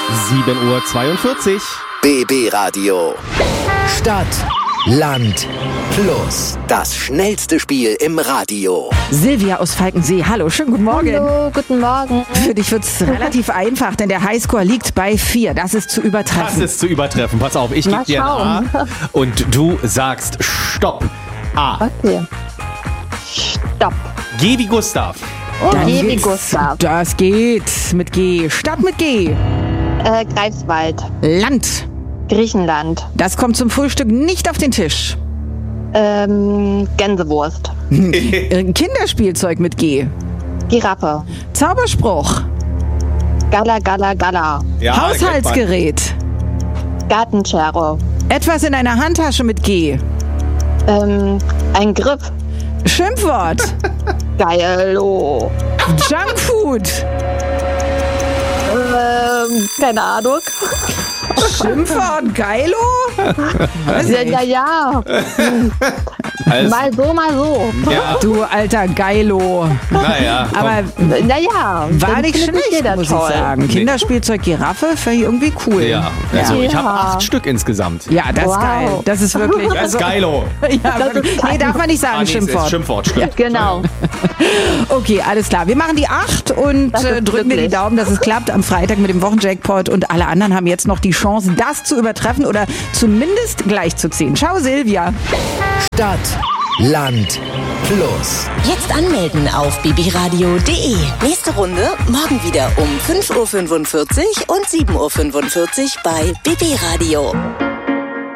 7:42 Uhr. BB Radio. Stadt, Land, Plus. Das schnellste Spiel im Radio. Silvia aus Falkensee, hallo, schönen guten Morgen. Hallo, guten Morgen. Für dich wird es relativ einfach, denn der Highscore liegt bei 4. Das ist zu übertreffen. Das ist zu übertreffen. Pass auf, ich gebe Mal dir ein A schauen. und du sagst Stopp. A. Okay. Stopp. G wie Gustav. Dann G wie geht's. Gustav. Das geht mit G. Stadt mit G. Greifswald. Land. Griechenland. Das kommt zum Frühstück nicht auf den Tisch. Gänsewurst. Kinderspielzeug mit G. Giraffe. Zauberspruch. Gala, Gala, Gala. Ja, Haushaltsgerät. Gartenschere. Etwas in einer Handtasche mit G. Ein Griff. Schimpfwort. Geilo. Junkfood. Keine Ahnung. Schimpfwort. Geilo? Weiß ich. Ja. Also, Mal so. ja, Du alter Geilo. naja. Aber Naja. war nicht schlecht, muss ich sagen. Kinderspielzeug Giraffe, fand ich irgendwie cool. Ja, also ich habe Ja. 8 Stück insgesamt. Ja, das ist Wow. geil. Das ist wirklich. Das ist geilo. Ja, wirklich. Nee, darf man nicht sagen, Ah, nee, Schimpfwort. ist Schimpfwort, stimmt. Genau. Okay, alles klar. Wir machen die 8 und Das ist drücken dir die glücklich. Daumen, dass es klappt am Freitag mit dem Wochenjackpot. Und alle anderen haben jetzt noch die Chance, das zu übertreffen oder zumindest gleich zu ziehen. Ciao, Silvia. Stadt, Land, Plus. Jetzt anmelden auf bbradio.de. Nächste Runde morgen wieder um 5:45 Uhr und 7:45 Uhr bei BB Radio.